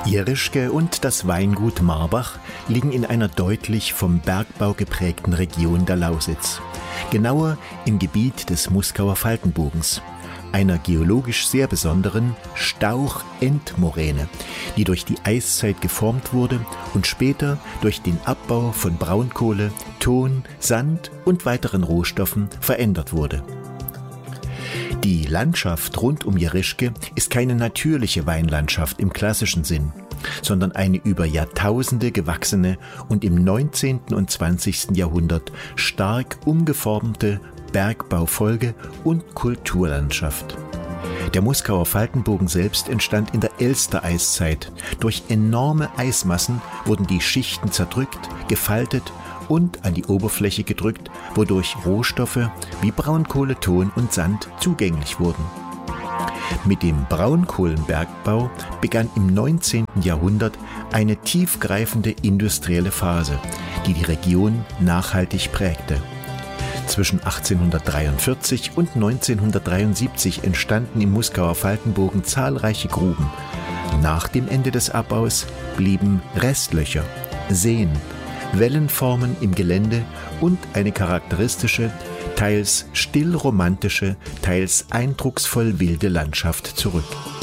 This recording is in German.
Jerischke und das Weingut Marbach liegen in einer deutlich vom Bergbau geprägten Region der Lausitz. Genauer im Gebiet des Muskauer Faltenbogens, einer geologisch sehr besonderen Stauch-Endmoräne, die durch die Eiszeit geformt wurde und später durch den Abbau von Braunkohle, Ton, Sand und weiteren Rohstoffen verändert wurde. Die Landschaft rund um Jerischke ist keine natürliche Weinlandschaft im klassischen Sinn, sondern eine über Jahrtausende gewachsene und im 19. und 20. Jahrhundert stark umgeformte Bergbaufolge- und Kulturlandschaft. Der Muskauer Faltenbogen selbst entstand in der Elster-Eiszeit. Durch enorme Eismassen wurden die Schichten zerdrückt, gefaltet und an die Oberfläche gedrückt, wodurch Rohstoffe wie Braunkohle, Ton und Sand zugänglich wurden. Mit dem Braunkohlenbergbau begann im 19. Jahrhundert eine tiefgreifende industrielle Phase, die die Region nachhaltig prägte. Zwischen 1843 und 1973 entstanden im Muskauer Faltenbogen zahlreiche Gruben. Nach dem Ende des Abbaus blieben Restlöcher, Seen, Wellenformen im Gelände und eine charakteristische, teils still romantische, teils eindrucksvoll wilde Landschaft zurück.